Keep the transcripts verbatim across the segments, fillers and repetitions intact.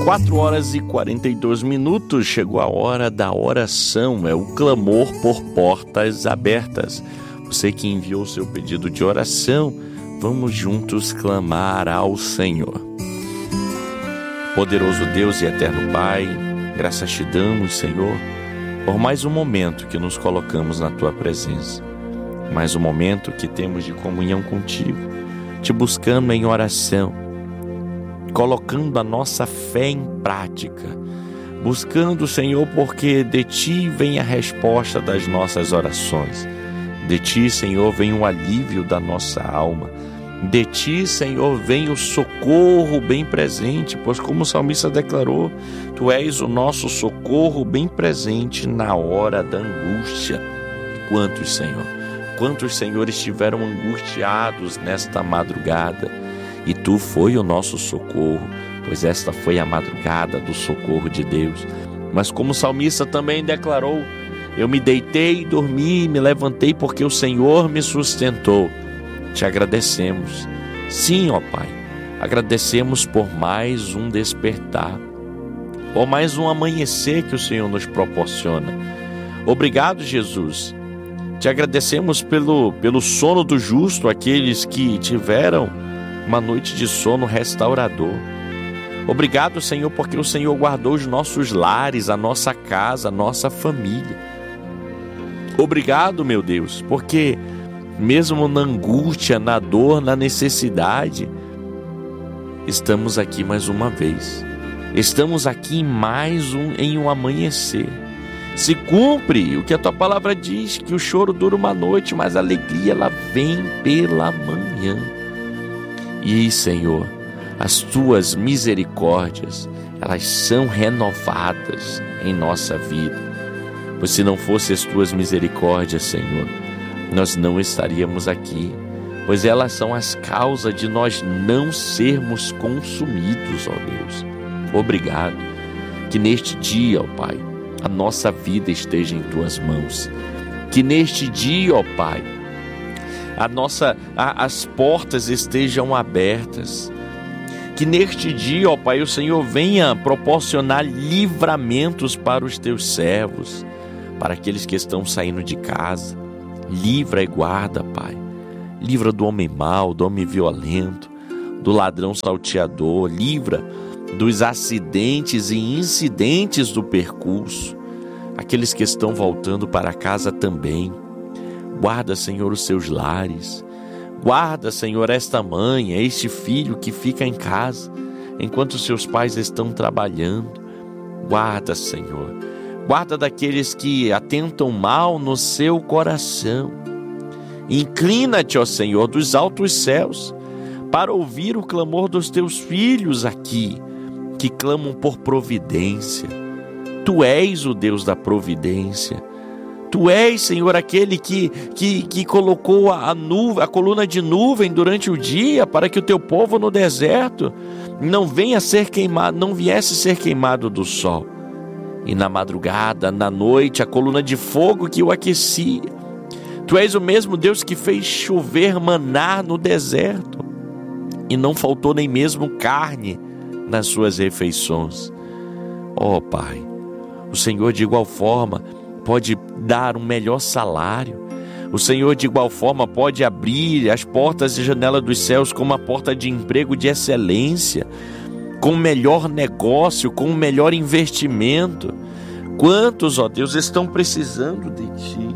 quatro horas e quarenta e dois minutos, chegou a hora da oração, é o clamor por portas abertas. Você que enviou seu pedido de oração, vamos juntos clamar ao Senhor. Poderoso Deus e eterno Pai, graças te damos, Senhor, por mais um momento que nos colocamos na Tua presença, mais um momento que temos de comunhão contigo, te buscando em oração, colocando a nossa fé em prática, buscando, Senhor, porque de Ti vem a resposta das nossas orações, de Ti, Senhor, vem o alívio da nossa alma, de Ti, Senhor, vem o socorro bem presente, pois como o salmista declarou, Tu és o nosso socorro bem presente na hora da angústia. Quantos, Senhor, quantos, Senhor, estiveram angustiados nesta madrugada, e Tu foi o nosso socorro, pois esta foi a madrugada do socorro de Deus. Mas como o salmista também declarou, eu me deitei, dormi, me levantei porque o Senhor me sustentou. Te agradecemos. Sim, ó Pai, agradecemos por mais um despertar, por mais um amanhecer que o Senhor nos proporciona. Obrigado, Jesus. Te agradecemos pelo, pelo sono do justo, aqueles que tiveram uma noite de sono restaurador. Obrigado, Senhor, porque o Senhor guardou os nossos lares, a nossa casa, a nossa família. Obrigado, meu Deus, porque mesmo na angústia, na dor, na necessidade, estamos aqui mais uma vez. Estamos aqui mais um, em um amanhecer. Se cumpre o que a Tua palavra diz, que o choro dura uma noite, mas a alegria ela vem pela manhã. E, Senhor, as Tuas misericórdias, elas são renovadas em nossa vida. Pois se não fossem as Tuas misericórdias, Senhor, nós não estaríamos aqui, pois elas são as causas de nós não sermos consumidos, ó Deus. Obrigado, que neste dia, ó Pai, a nossa vida esteja em Tuas mãos. Que neste dia, ó Pai, a nossa, a, as portas estejam abertas. Que neste dia, ó Pai, o Senhor venha proporcionar livramentos para os Teus servos, para aqueles que estão saindo de casa. Livra e guarda, Pai. Livra do homem mau, do homem violento, do ladrão salteador. Livra dos acidentes e incidentes do percurso. Aqueles que estão voltando para casa também. Guarda, Senhor, os seus lares. Guarda, Senhor, esta mãe, este filho que fica em casa enquanto seus pais estão trabalhando. Guarda, Senhor. Guarda daqueles que atentam mal no seu coração. Inclina-te, ó Senhor, dos altos céus, para ouvir o clamor dos Teus filhos aqui, que clamam por providência. Tu és o Deus da providência. Tu és, Senhor, aquele que, que, que colocou a, nuvem, a coluna de nuvem durante o dia para que o Teu povo no deserto não venha ser queimado, não viesse ser queimado do sol. E na madrugada, na noite, a coluna de fogo que o aquecia. Tu és o mesmo Deus que fez chover maná no deserto, e não faltou nem mesmo carne nas suas refeições. Ó oh, Pai, o Senhor de igual forma pode dar um melhor salário. O Senhor de igual forma pode abrir as portas e janelas dos céus com uma porta de emprego de excelência, com o melhor negócio, com o melhor investimento. Quantos, ó Deus, estão precisando de Ti?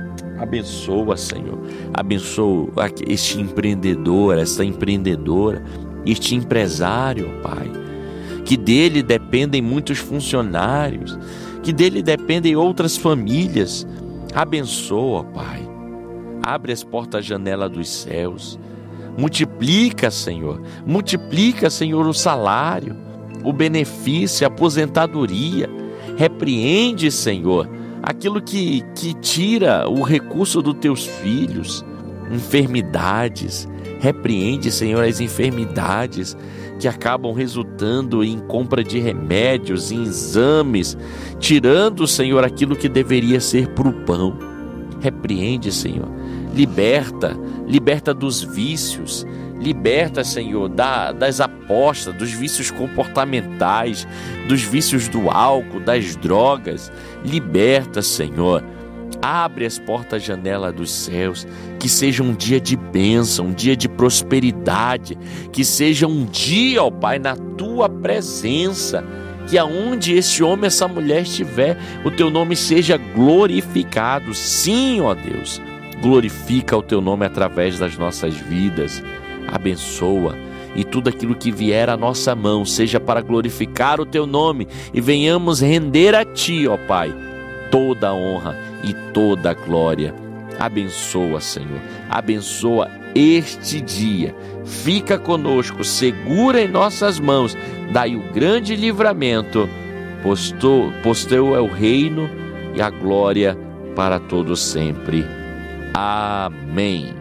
Abençoa, Senhor. Abençoa este empreendedor, esta empreendedora, este empresário, Pai. Que dele dependem muitos funcionários, que dele dependem outras famílias. Abençoa, Pai. Abre as portas-janela dos céus. Multiplica, Senhor, multiplica, Senhor, o salário, o benefício, a aposentadoria. Repreende, Senhor, aquilo que, que tira o recurso dos Teus filhos, enfermidades. Repreende, Senhor, as enfermidades que acabam resultando em compra de remédios, em exames, tirando, Senhor, aquilo que deveria ser para o pão. Repreende, Senhor. Liberta, liberta dos vícios, Liberta, Senhor, da, das apostas, dos vícios comportamentais, dos vícios do álcool, das drogas. Liberta, Senhor. Abre as portas-janela dos céus, que seja um dia de bênção, um dia de prosperidade, que seja um dia, ó Pai, na Tua presença, que aonde esse homem, essa mulher estiver, o Teu nome seja glorificado. Sim, ó Deus, glorifica o Teu nome através das nossas vidas. Abençoa, e tudo aquilo que vier à nossa mão seja para glorificar o Teu nome, e venhamos render a Ti, ó Pai, toda a honra e toda a glória. Abençoa, Senhor, abençoa este dia. Fica conosco, segura em nossas mãos, dai o grande livramento, pois tu, pois Teu é o reino e a glória para todos sempre. Amém.